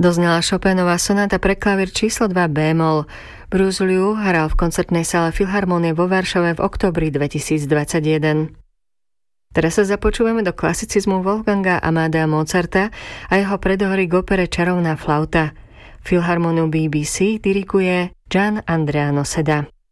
Doznala Chopinova sonáta pre klavír číslo 2 bémol. Bruce Liu hral v koncertnej sále Filharmonie vo Varšave v októbri 2021. Teraz sa započúvame do klasicizmu Wolfganga Amadea Mozarta a jeho predohory k opere Čarovná flauta. Filharmoniu BBC diriguje Gian Andrea Noseda.